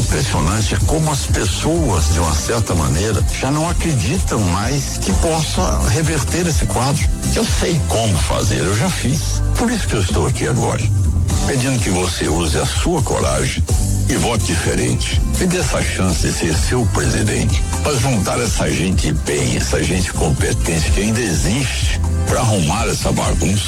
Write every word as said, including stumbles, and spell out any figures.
impressionante como as pessoas, de uma certa maneira, já não acreditam mais que possa reverter esse quadro. Eu sei como fazer, eu já fiz. Por isso que eu estou aqui agora, pedindo que você use a sua coragem e vote diferente. Me dê essa chance de ser seu presidente, para juntar essa gente bem, essa gente competente que ainda existe, para arrumar essa bagunça.